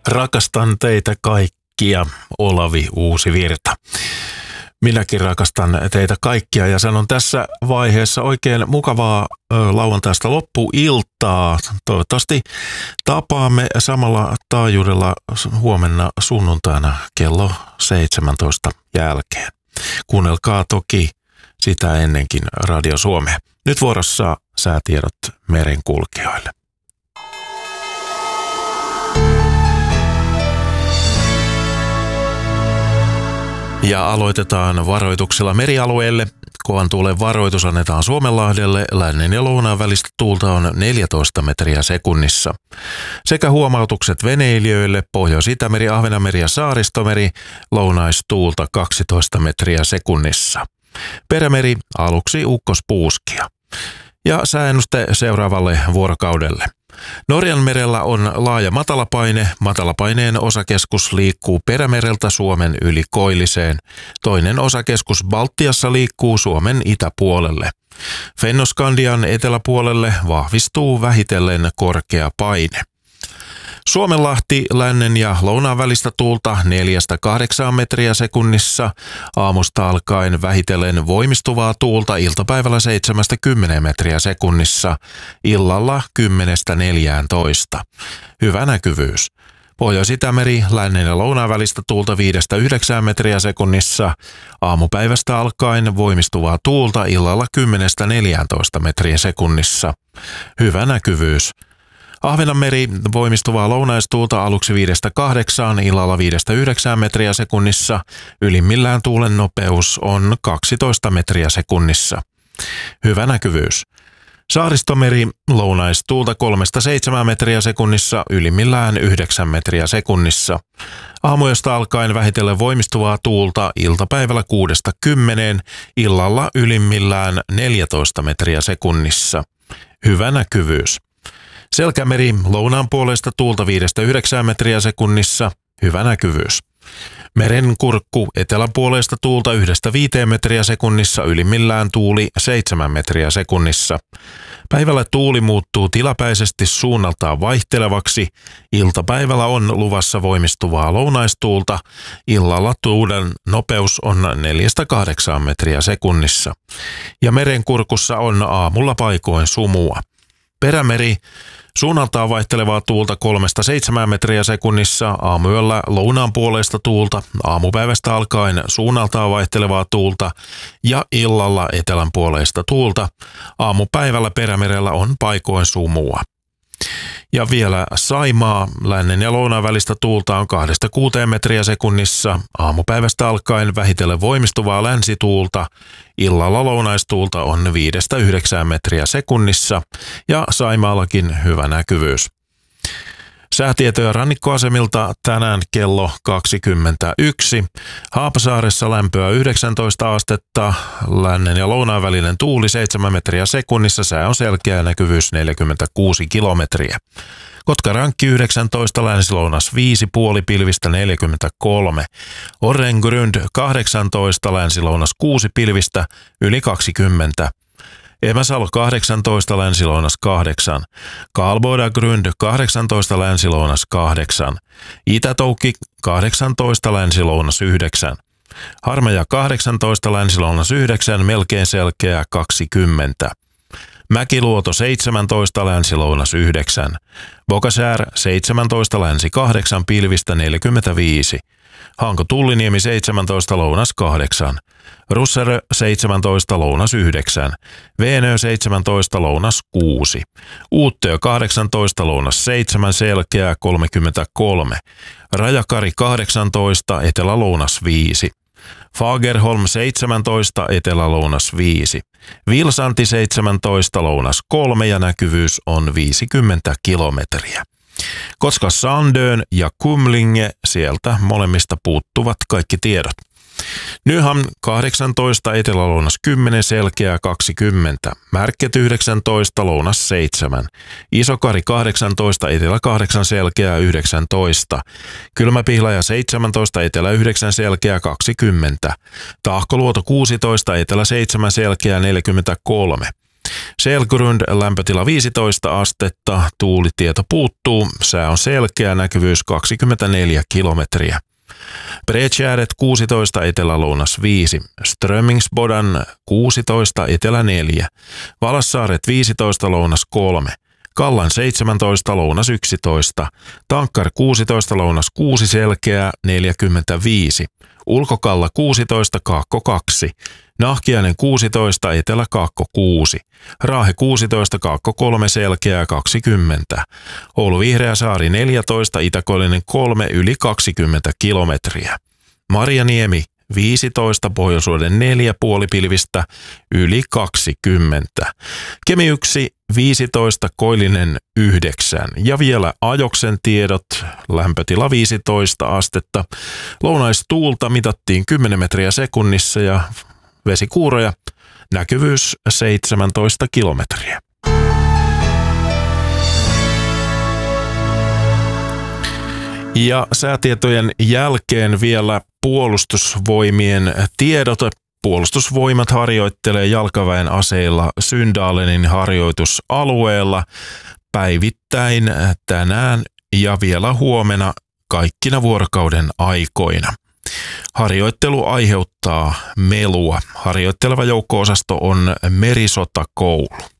Rakastan teitä kaikkia, Olavi Uusivirta. Minäkin rakastan teitä kaikkia ja sanon tässä vaiheessa oikein mukavaa lauantaista loppuiltaa. Toivottavasti tapaamme samalla taajuudella huomenna sunnuntaina kello 17 jälkeen. Kuunnelkaa toki sitä ennenkin Radio Suomea. Nyt vuorossa säätiedot merenkulkijoille. Ja aloitetaan varoituksella merialueelle. Kovan tuulen varoitus annetaan Suomenlahdelle. Lännen ja lounaan välistä tuulta on 14 metriä sekunnissa. Sekä huomautukset veneilijöille Pohjois-Itämeri, Ahvenanmeri ja Saaristomeri. Lounaistuulta 12 metriä sekunnissa. Perämeri aluksi ukkospuuskia. Ja sääennuste seuraavalle vuorokaudelle. Norjan merellä on laaja matalapaine. Matalapaineen osakeskus liikkuu Perämereltä Suomen yli Koilliseen. Toinen osakeskus Baltiassa liikkuu Suomen itäpuolelle. Fennoskandian eteläpuolelle vahvistuu vähitellen korkea paine. Suomenlahti lännen ja lounaan välistä tuulta 4-8 metriä sekunnissa. Aamusta alkaen vähitellen voimistuvaa tuulta iltapäivällä 7-10 metriä sekunnissa. Illalla 10-14. Hyvä näkyvyys. Pohjois-Itämeri lännen ja lounaan välistä tuulta 5-9 metriä sekunnissa. Aamupäivästä alkaen voimistuvaa tuulta illalla 10-14 metriä sekunnissa. Hyvä näkyvyys. Ahvenanmeri voimistuvaa lounaistuulta aluksi 5-8, illalla 5-9 metriä sekunnissa. Ylimmillään tuulen nopeus on 12 metriä sekunnissa. Hyvä näkyvyys. Saaristomeri lounaistuulta 3-7 metriä sekunnissa, ylimmillään 9 metriä sekunnissa. Aamuyöstä alkaen vähitellen voimistuvaa tuulta iltapäivällä 6-10, illalla ylimmillään 14 metriä sekunnissa. Hyvä näkyvyys. Selkämeri lounaan puolesta tuulta 5-9 metriä sekunnissa. Hyvä näkyvyys. Merenkurkku eteläpuolesta tuulta 1-5 metriä sekunnissa, ylimmillään tuuli 7 metriä sekunnissa. Päivällä tuuli muuttuu tilapäisesti suunnaltaan vaihtelevaksi. Iltapäivällä on luvassa voimistuvaa lounaistuulta. Illalla tuulen nopeus on 4-8 metriä sekunnissa. Ja merenkurkussa on aamulla paikoin sumua. Perämeri suunnaltaan vaihtelevaa tuulta 3-7 metriä sekunnissa, aamuyöllä lounaan puolesta tuulta, aamupäivästä alkaen suunnaltaan vaihtelevaa tuulta ja illalla etelän puolesta tuulta. Aamupäivällä Perämerellä on paikoin sumua. Ja vielä Saimaa, lännen ja lounaan välistä tuulta on 2-6 metriä sekunnissa, aamupäivästä alkaen vähitellen voimistuvaa länsituulta, illalla lounaistuulta on 5-9 metriä sekunnissa ja Saimaallakin hyvä näkyvyys. Säätietoja rannikkoasemilta tänään kello 21. Haapasaaressa lämpöä 19 astetta, lännen ja lounaan välinen tuuli 7 metriä sekunnissa, sää on selkeä, näkyvyys 46 kilometriä. Kotkarankki 19, länsilounas 5, puolipilvistä 43. Orrengrund 18, länsilounas 6, pilvistä yli 20. Emäsalo 18, länsilounas 8. Karlbodagrund 18, länsilounas 8. Itätoukki 18, länsilounas 9. Harmaja 18, länsilounas 9, melkein selkeä 20. Mäkiluoto 17, länsilounas 9. Bokasär 17, länsi 8, pilvistä 45. Hanko-Tulliniemi 17, lounas 8. Russerö 17, lounas 9. Veenö 17, lounas 6. Uuttöö 18, lounas 7, selkeä 33. Rajakari 18, etelä-lounas 5. Fagerholm 17, etelä-lounas 5. Vilsanti 17, lounas 3 ja näkyvyys on 50 kilometriä. Koska Sandön ja Kumlinge, sieltä molemmista puuttuvat kaikki tiedot. Nyham 18, etelä-lounas 10, selkeä 20. Märket 19, lounas 7. Isokari 18, etelä 8, selkeä 19. Kylmäpihlaja 17, etelä 9, selkeä 20. Tahkoluoto 16, etelä 7, selkeä 43. Selgrund lämpötila 15 astetta, tuulitieto puuttuu, sää on selkeä, näkyvyys 24 kilometriä. Bredskäret 16, etelä-lounas 5, Strömingsbodan 16, etelä 4, Valassaaret 15, lounas 3, Kallan 17, lounas 11, Tankkar 16, lounas 6, selkeää 45, Ulkokalla 16, kaakko 2, Nahkiainen 16, etelä kaakko 6, Raahe 16, kaakko 3, selkeää 20, Oulu Vihreäsaari 14, Itäkoillinen 3, yli 20 kilometriä, Marjaniemi 15, Pohjoisuuden 4, puolipilvistä yli 20, Kemi 1, 15, Koillinen 9 ja vielä Ajoksen tiedot, lämpötila 15 astetta, lounaistuulta mitattiin 10 metriä sekunnissa ja vesikuuroja, näkyvyys 17 kilometriä. Ja säätietojen jälkeen vielä puolustusvoimien tiedote. Puolustusvoimat harjoittelee jalkaväen aseilla Syndalenin harjoitusalueella päivittäin tänään ja vielä huomenna kaikkina vuorokauden aikoina. Harjoittelu aiheuttaa melua. Harjoitteleva joukko-osasto on Merisotakoulu.